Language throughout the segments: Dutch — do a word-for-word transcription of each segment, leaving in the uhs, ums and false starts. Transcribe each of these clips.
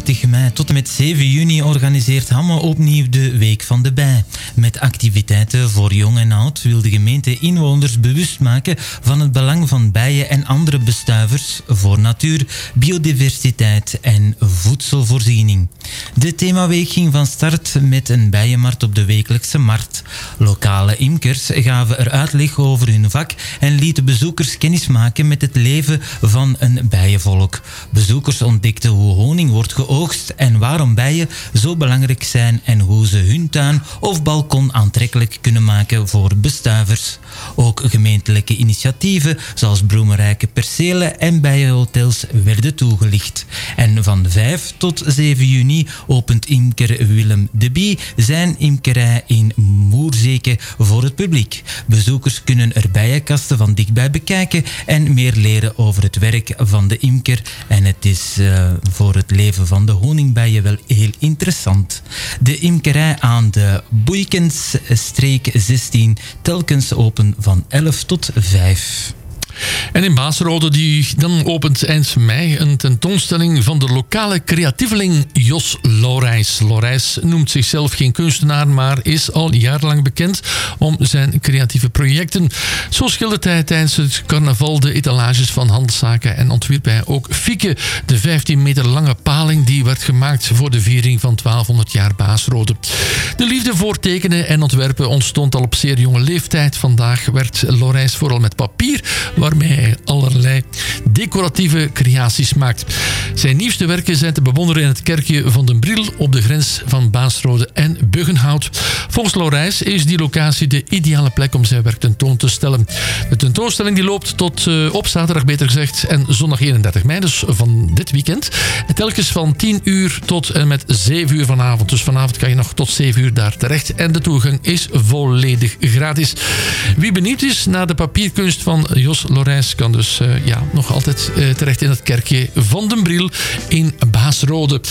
eenentwintig mei tot en met zeven juni organiseert Hamme opnieuw de Week van de Bij. Met activiteiten voor jong en oud wil de gemeente inwoners bewust maken van het belang van bijen en andere bestuivers voor natuur, biodiversiteit en voedselvoorziening. De themaweek ging van start met een bijenmarkt op de wekelijkse markt. Lokale imkers gaven er uitleg over hun vak en lieten bezoekers kennismaken met het leven van een bijenvolk. Bezoekers ontdekten hoe honing wordt geoogst en waarom bijen zo belangrijk zijn en hoe ze hun tuin of balkon aantrekkelijk kunnen maken voor bestuivers. Ook gemeentelijke initiatieven zoals bloemrijke percelen en bijenhotels werden toegelicht. En van vijf tot zeven juni opent imker Willem de Bie zijn imkerij in Moerzeke voor het publiek. Bezoekers kunnen er bijenkasten van dichtbij bekijken en meer leren over het werk van de imker. En het is uh, voor het leven van de honingbijen wel heel interessant. De imkerij aan de Boeikensstreek zestien, telkens open van elf tot vijf. En in Baasrode die dan opent eind mei een tentoonstelling van de lokale creatieveling Jos Lorijs. Lorijs noemt zichzelf geen kunstenaar, maar is al jarenlang bekend om zijn creatieve projecten. Zo schildert hij tijdens het carnaval de etalages van handelszaken en ontwierp hij ook Fieke, de vijftien meter lange paling die werd gemaakt voor de viering van twaalfhonderd jaar Baasrode. De liefde voor tekenen en ontwerpen ontstond al op zeer jonge leeftijd. Vandaag werd Lorijs vooral met papier, waarmee hij allerlei decoratieve creaties maakt. Zijn nieuwste werken zijn te bewonderen in het kerkje van Den Briel op de grens van Baasrode en Buggenhout. Volgens Lorijs is die locatie de ideale plek om zijn werk tentoon te stellen. De tentoonstelling die loopt tot uh, op zaterdag beter gezegd en zondag eenendertig mei, dus van dit weekend. En telkens van tien uur tot en met zeven uur vanavond. Dus vanavond kan je nog tot zeven uur daar terecht en de toegang is volledig gratis. Wie benieuwd is naar de papierkunst van Jos Lorijs kan dus uh, ja, nog altijd uh, terecht in het kerkje van Den Briel in Baasrode.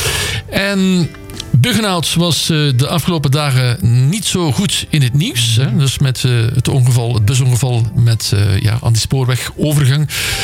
En Buggenhout was uh, de afgelopen dagen niet zo goed in het nieuws. Hè? Dus met uh, het ongeval, het busongeval met, uh, ja, aan die spoorwegovergang.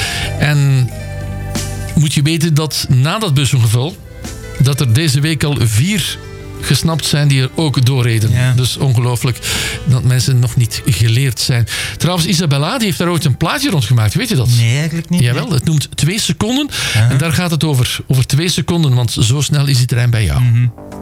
En moet je weten dat na dat busongeval dat er deze week al vier gesnapt zijn die er ook doorreden. Ja. Dus ongelooflijk dat mensen nog niet geleerd zijn. Trouwens, Isabella die heeft daar ooit een plaatje rond gemaakt. Weet je dat? Nee, eigenlijk niet. Jawel, het noemt twee seconden. Uh-huh. En daar gaat het over. Over twee seconden, want zo snel is die trein bij jou. Mm-hmm.